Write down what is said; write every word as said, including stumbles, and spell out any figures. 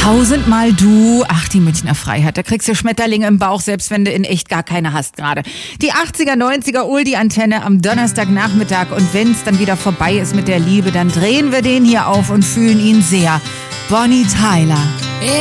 Tausendmal du, ach die Münchner Freiheit, da kriegst du Schmetterlinge im Bauch, selbst wenn du in echt gar keine hast gerade. Die achtziger, neunziger Uldi-Antenne am Donnerstagnachmittag und wenn's dann wieder vorbei ist mit der Liebe, dann drehen wir den hier auf und fühlen ihn sehr. Bonnie Tyler.